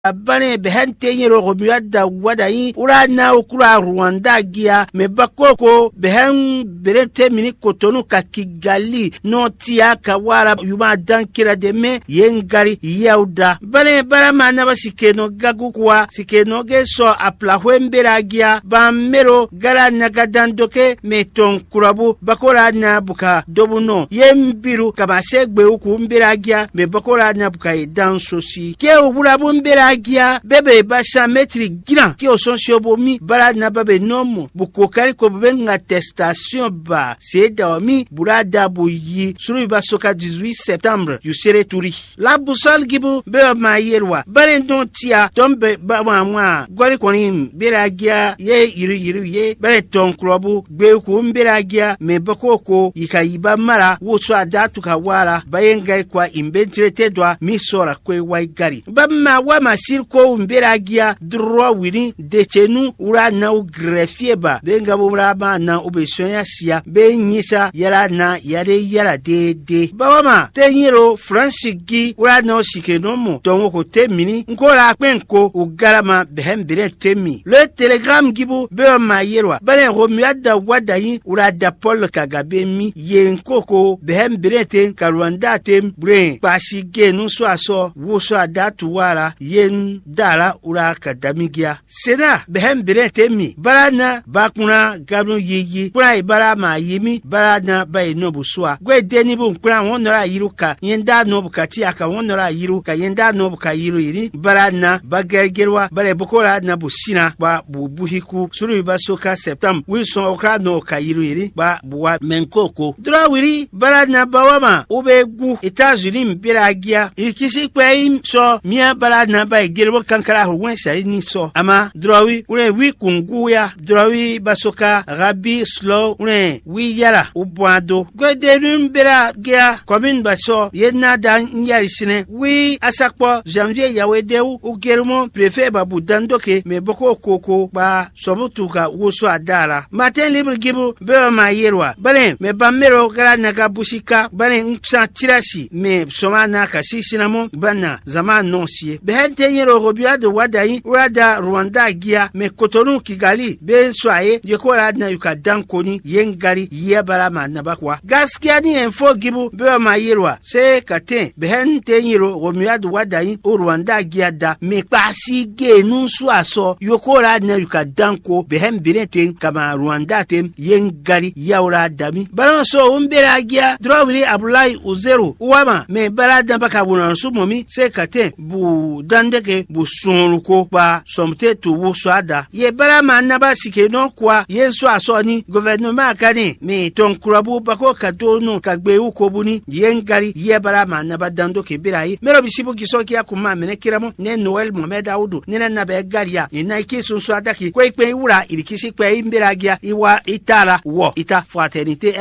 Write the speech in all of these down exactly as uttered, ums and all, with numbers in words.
Bane behente nyero gomiada wadai urana ukura Rwanda gia mebakoko behen berete mini kotonu ka Kigali no tia kawara yuma dankira deme yengari yauda bane barama na basikeno gagukwa sikeno geso aplahwembera gia bamero gara nagadandoke meton kurabu bakora na buka dobuno yembiru kabasegbe ukumbera gia mebakora na buka dansosi ke uburabu mbera Agia bebe basa metri gira ki osonsio bomi bara na babe nomo bukokari ko benga testation ba seda omi burada buyi suru basoka dix-huit septembre yusere turi la busal gibu be mayerwa bare don tia tombe ba mwa gori koni beragia ye yiru yiru ye bare ton klobu gbe ku mberagia me bakoko yikayiba mara woso adatu ka wala bayengari kwa imbentrete dwa misora kwe waigari bamma wama sirko mberagia droit wini dechenu ura na greffier ba benga buraba na obesonya sia benyisa yara na yare yara de de bawama tenyero francigi ura na sikenomo tongo ko temini nkola penko ugarama behembere temi le telegram gibu be mayerwa bale romiada wadayi ura da Paul Kagame mi yenkoko behembere te Rwanda tem bre pasige nu so aso wo so adatu wara yen dara ura kadamigia sena behem birete mi barana bakuna gabno yiyi pura ibara ma yimi barana bay nobu soa gwe deni bu nkura wonora yiruka yenda nobu kati aka wonora yiruka yenda nobu ka yiru yiri barana bagergerwa bare bokora na busina ba bubuhiku suru basoka septembre wilson okra no ka yiru yiri ba buwa menkoko drawiri barana bawama ubegu Etats-Unis mbiragia ikisi kwai so mia barana bay gerbo kankara huwen sari ni so ama drawi ure wi kunguya drawi basoka rabi slow ure wi yara ubwado goderum bera gia commune baso yena dan nyari sine wi asakpo janvier yawedeu ugermo préfet babu dandoke me boko koko ba sobutuka woso adara matin libre gibu be mayerwa bale me bamero gara naga busika bale nsa tirasi me somana kasi sinamo bana zaman nonsie behente nyero robia de wadayi urada Rwanda gia me kotonu Kigali be soaye yekora na yuka dankoni yengari yebara manabakwa gaskiya ni info gibu be mayerwa se kate behente nyero robia de wadayi Rwanda gia da me pasi genu so aso yekora na yuka danko behem birete kama Rwanda tem yengari yaura dami balanso umbera gia drawiri Abulai uzero uwama me barada baka bunansu momi se kate bu dandeke bu sunruko ba somte tu wusada ye bara manaba sikeno kwa yeso asoni gouvernement kani me ton kurabu bako kadono kagbe ukobuni yengari ye bara manaba dandoke birai mero bisibu kisoki akuma menekiramo ne Noel Mohamed Audu ne na be garia ni naiki sunsu adaki kwekwe ura irikisi kwe imbiragia iwa itara wo ita fraternité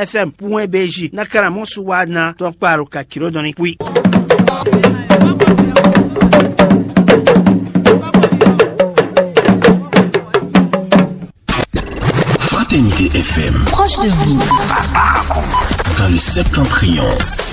fm.bj na karamo suwana to paro ka kirodoni pui Fraternité F M, proche de vous, dans le septentrion.